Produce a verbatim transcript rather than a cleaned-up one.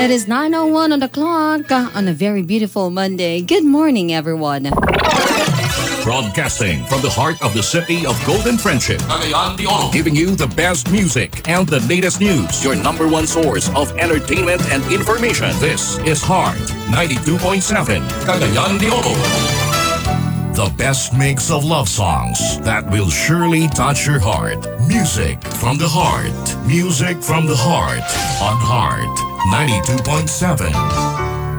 It is nine oh one on the clock uh, on a very beautiful Monday. Good morning, everyone. Broadcasting from the heart of the city of Golden Friendship, Cagayan de Oro, giving you the best music and the latest news. Your number one source of entertainment and information. This is Heart ninety-two point seven, Cagayan de Oro. The best mix of love songs that will surely touch your heart. Music from the heart. Music from the heart on Heart ninety-two point seven.